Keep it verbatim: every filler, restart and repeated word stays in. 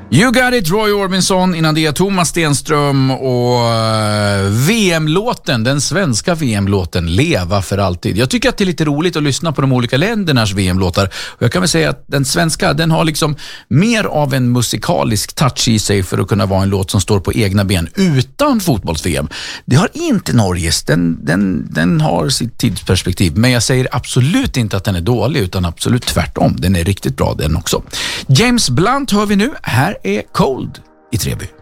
You got it, Roy Orbison. Innan det Thomas Stenström och V M-låten, den svenska V M-låten Leva för alltid. Jag tycker att det är lite roligt att lyssna på de olika ländernas V M-låtar. Och jag kan väl säga att den svenska, den har liksom mer av en musikalisk touch i sig för att kunna vara en låt som står på egna ben utan fotbolls-V M. Det har inte Norges, den, den, den har sitt tidsperspektiv. Men jag säger absolut inte att den är dålig, utan absolut tvärtom. Den är riktigt bra den också. James Blunt hör vi nu. Här är Cold i Treby.